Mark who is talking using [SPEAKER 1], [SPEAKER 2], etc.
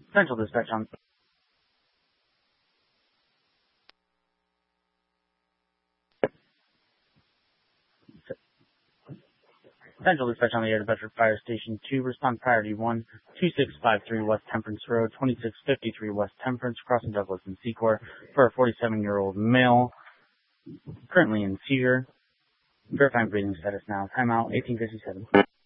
[SPEAKER 1] Central dispatch on. Central dispatch on the air to Bedford Fire Station 2. Respond priority 1, 2653 West Temperance Road, 2653 West Temperance, crossing Douglas and Secor, for a 47-year-old male, currently in seizure. Verifying breathing status now. Timeout 1857.